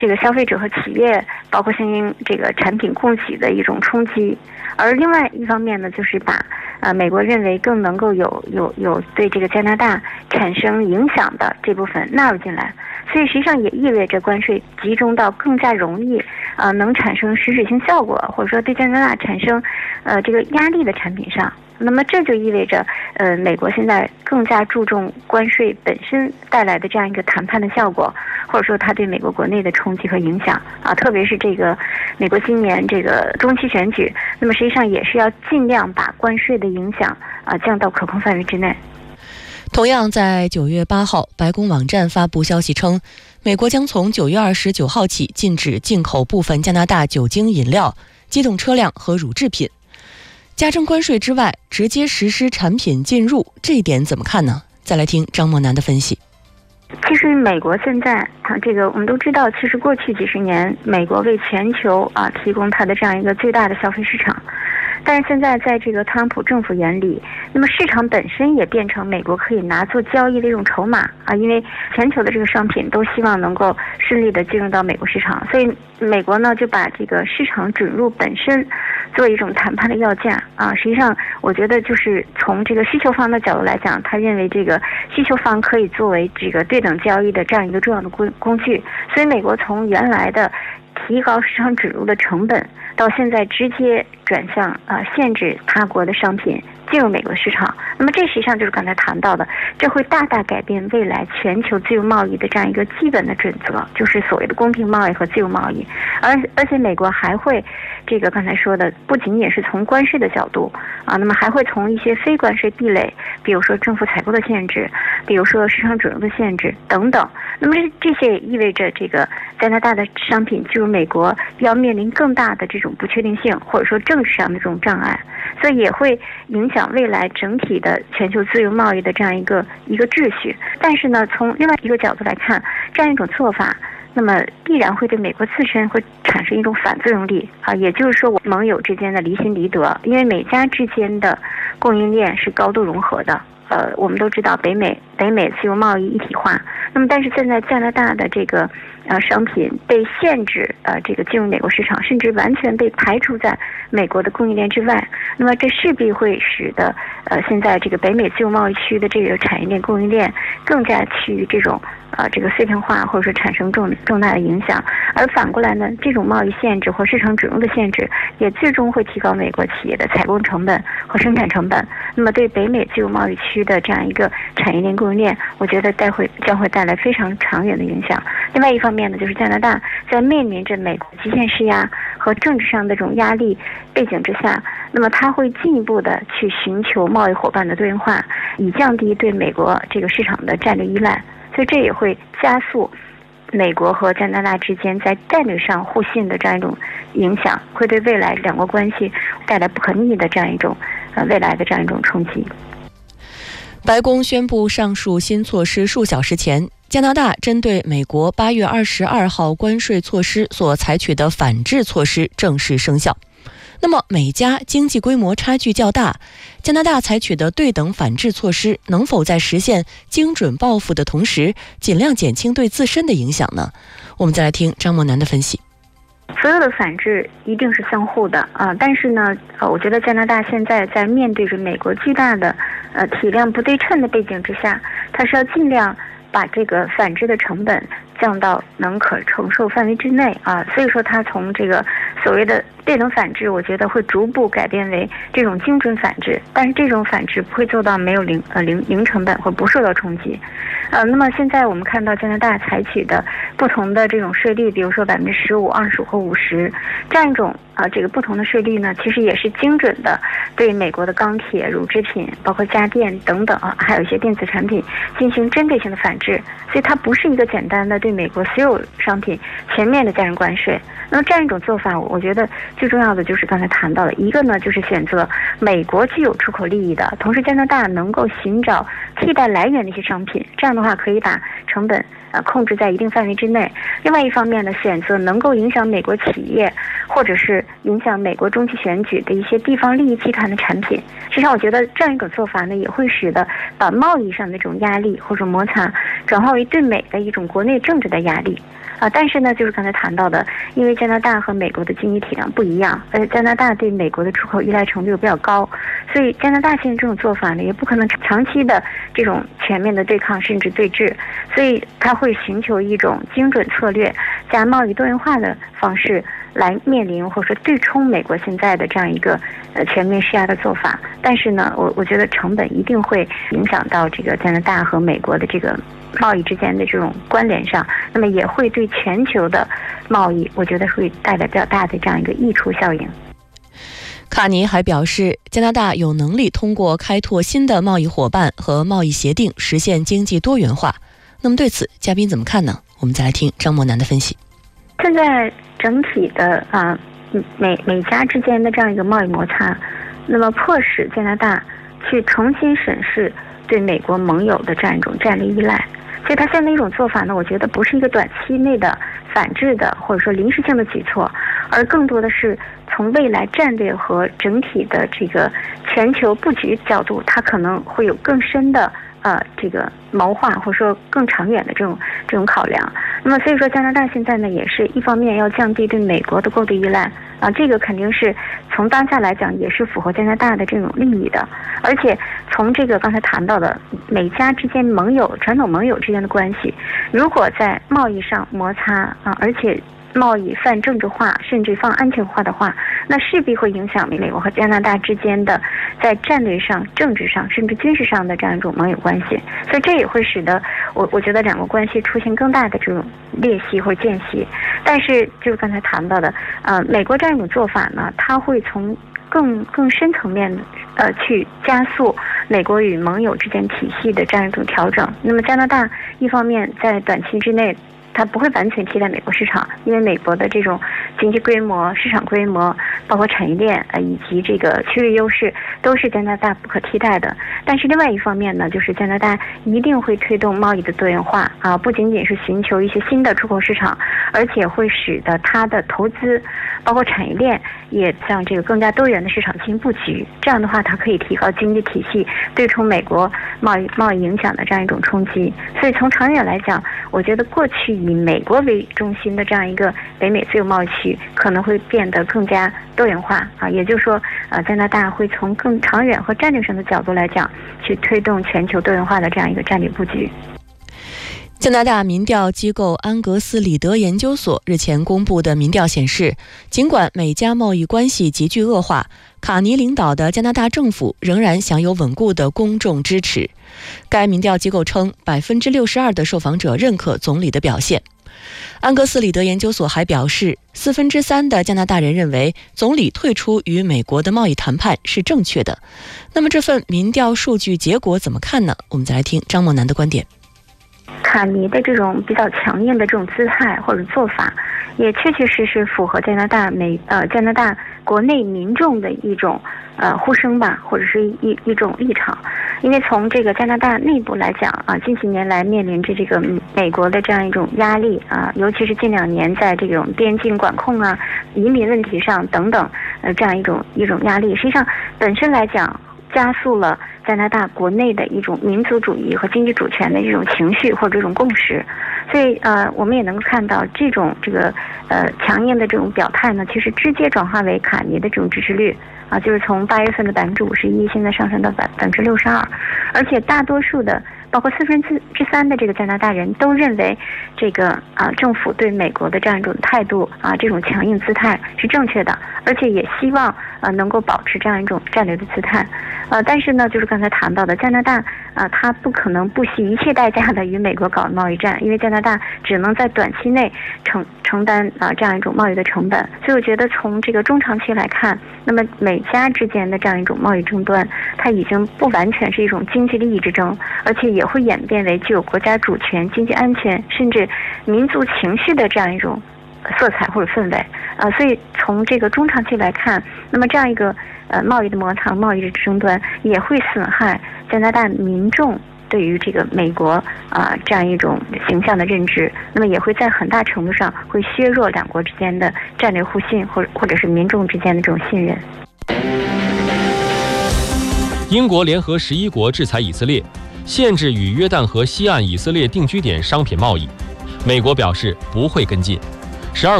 这个消费者和企业，包括相应这个产品供给的一种冲击。而另外一方面呢，就是把美国认为更能够有对这个加拿大产生影响的这部分纳入进来，所以实际上也意味着关税集中到更加容易能产生实质性效果，或者说对加拿大产生这个压力的产品上。那么这就意味着美国现在更加注重关税本身带来的这样一个谈判的效果，或者说它对美国国内的冲击和影响特别是这个美国今年这个中期选举，那么实际上也是要尽量把关税的影响降到可控范围之内。 同样在9月8号，白宫网站发布消息称，美国将从9月29号起禁止进口部分加拿大酒精饮料、机动车辆和乳制品。加征关税之外，直接实施产品进入，这一点怎么看呢？再来听张默南的分析。 其实美国现在这个我们都知道，其实过去几十年，美国为全球提供它的这样一个最大的消费市场。但是现在在这个特朗普政府眼里，那么市场本身也变成美国可以拿做交易的一种筹码因为全球的这个商品都希望能够顺利的进入到美国市场，所以美国呢就把这个市场准入本身做一种谈判的要价实际上我觉得就是从这个需求方的角度来讲，他认为这个需求方可以作为这个对等交易的这样一个重要的工具，所以美国从原来的提高市场准入的成本，到现在直接转向限制他国的商品进入美国市场。那么这实际上就是刚才谈到的，这会大大改变未来全球自由贸易的这样一个基本的准则，就是所谓的公平贸易和自由贸易。而且美国还会这个刚才说的，不仅仅是从关税的角度那么还会从一些非关税壁垒，比如说政府采购的限制，比如说市场准入的限制等等。那么这些也意味着这个加拿大的商品进入美国要面临更大的这种不确定性，或者说政治上的这种障碍，所以也会影响未来整体的全球自由贸易的这样一个秩序。但是呢，从另外一个角度来看，这样一种做法，那么必然会对美国自身会产生一种反作用力也就是说盟友之间的离心离德，因为美加之间的供应链是高度融合的。我们都知道北美自由贸易一体化，那么但是现在加拿大的这个商品被限制这个进入美国市场，甚至完全被排除在美国的供应链之外，那么这势必会使得现在这个北美自由贸易区的这个产业链供应链更加趋于这种这个碎片化，或者说产生重大的影响。而反过来呢，这种贸易限制或市场准入的限制也最终会提高美国企业的采购成本和生产成本，那么对北美自由贸易区的这样一个产业链供应链，我觉得将会带来非常长远的影响。另外一方面呢，就是加拿大在面临着美国极限施压和政治上的这种压力背景之下，那么它会进一步的去寻求贸易伙伴的多元化，以降低对美国这个市场的战略依赖，所以这也会加速美国和加拿大之间在战略上互信的这样一种影响，会对未来两国关系带来不可逆的这样一种未来的这样一种冲击。 白宫宣布上述新措施数小时前，加拿大针对美国8月22号关税措施所采取的反制措施正式生效。那么美加经济规模差距较大，加拿大采取的对等反制措施能否在实现精准报复的同时尽量减轻对自身的影响呢？我们再来听张默南的分析。 所有的反制一定是相互的但是呢我觉得加拿大现在在面对着美国巨大的体量不对称的背景之下，它是要尽量把这个反制的成本降到能可承受范围之内所以说它从这个所谓的对等反制，我觉得会逐步改变为这种精准反制，但是这种反制不会做到没有零成本或不受到冲击。那么现在我们看到加拿大采取的不同的这种税率，比如说15%、25%或50%这样一种这个不同的税率呢，其实也是精准的对美国的钢铁、乳制品、包括家电等等还有一些电子产品进行针对性的反制，所以它不是一个简单的对美国所有商品全面的加征关税。那么这样一种做法，我觉得最重要的就是刚才谈到的一个呢，就是选择美国具有出口利益的，同时加拿大能够寻找替代来源的一些商品，这样的话可以把成本控制在一定范围之内。另外一方面呢，选择能够影响美国企业或者是影响美国中期选举的一些地方利益集团的产品。实际上我觉得这样一种做法呢，也会使得把贸易上的这种压力或者摩擦转化为对美的一种国内政治的压力但是呢，就是刚才谈到的，因为加拿大和美国的经济体量不一样，加拿大对美国的出口依赖程度又比较高，所以加拿大现在这种做法呢，也不可能长期的这种全面的对抗甚至对峙，所以它会寻求一种精准策略加贸易多元化的方式来面临或者说对冲美国现在的这样一个全面施压的做法。但是呢，我觉得成本一定会影响到这个加拿大和美国的这个贸易之间的这种关联上，那么也会对全球的贸易，我觉得会带来比较大的这样一个溢出效应。 卡尼还表示，加拿大有能力通过开拓新的贸易伙伴和贸易协定实现经济多元化。那么对此，嘉宾怎么看呢？我们再来听张默南的分析。 现在整体的美加之间的这样一个贸易摩擦，那么迫使加拿大去重新审视对美国盟友的这样一种战略依赖。所以它现在一种做法呢，我觉得不是一个短期内的反制的或者说临时性的举措，而更多的是从未来战略和整体的这个全球布局角度，它可能会有更深的这个谋划或者说更长远的这种考量。那么所以说加拿大现在呢，也是一方面要降低对美国的过度依赖这个肯定是从当下来讲也是符合加拿大的这种利益的。而且从这个刚才谈到的美加之间传统盟友之间的关系，如果在贸易上摩擦而且贸易泛政治化甚至泛安全化的话，那势必会影响美国和加拿大之间的在战略上、政治上甚至军事上的这样一种盟友关系。所以这也会使得我觉得两国关系出现更大的这种裂隙或间隙。但是就是刚才谈到的美国这样一种做法呢，它会从更深层面的去加速美国与盟友之间体系的这样一种调整。那么加拿大一方面在短期之内它不会完全替代美国市场，因为美国的这种经济规模、市场规模，包括产业链以及这个区域优势，都是加拿大不可替代的。但是另外一方面呢，就是加拿大一定会推动贸易的多元化不仅仅是寻求一些新的出口市场，而且会使得它的投资，包括产业链也向这个更加多元的市场进行布局。这样的话，它可以提高经济体系对冲美国贸易影响的这样一种冲击。所以从长远来讲，我觉得过去以美国为中心的这样一个北美自由贸易区可能会变得更加多元化也就是说加拿大会从更长远和战略上的角度来讲，去推动全球多元化的这样一个战略布局。 加拿大民调机构安格斯里德研究所日前公布的民调显示，尽管美加贸易关系急剧恶化，卡尼领导的加拿大政府仍然享有稳固的公众支持。该民调机构称，62%的受访者认可总理的表现。安格斯里德研究所还表示，3/4的加拿大人认为总理退出与美国的贸易谈判是正确的。那么这份民调数据结果怎么看呢？我们再来听张默南的观点。 卡尼的这种比较强硬的这种姿态或者做法，也确确实实符合加拿大国内民众的一种呼声吧，或者是一种立场。因为从这个加拿大内部来讲近几年来面临着这个美国的这样一种压力尤其是近2年在这种边境管控移民问题上等等这样一种压力，实际上本身来讲加速了加拿大国内的一种民族主义和经济主权的这种情绪或者这种共识。所以我们也能够看到这个强硬的这种表态呢，其实直接转化为卡尼的这种支持率就是从8月份的51%现在上升到62%，而且大多数的包括3/4的这个加拿大人都认为这个政府对美国的这样一种态度这种强硬姿态是正确的，而且也希望能够保持这样一种战略的姿态。但是呢，就是刚才谈到的加拿大它不可能不惜一切代价的与美国搞贸易战，因为加拿大只能在短期内承担这样一种贸易的成本。所以我觉得从这个中长期来看，那么美加之间的这样一种贸易争端，它已经不完全是一种经济利益之争，而且也会演变为具有国家主权、经济安全甚至民族情绪的这样一种色彩或者氛围所以从这个中长期来看，那么这样一个贸易的摩擦、贸易的争端也会损害加拿大民众对于这个美国这样一种形象的认知，那么也会在很大程度上会削弱两国之间的战略互信或者是民众之间的这种信任。 英国联合11国制裁以色列，限制与约旦河西岸以色列定居点商品贸易。 美国表示不会跟进。12